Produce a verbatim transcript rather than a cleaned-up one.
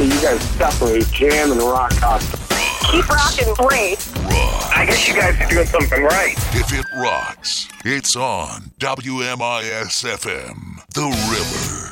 you guys separate jam and rock constantly. Keep rocking, Brace. Rock. I guess you guys are doing something right. If it rocks, it's on W M I S F M, The River.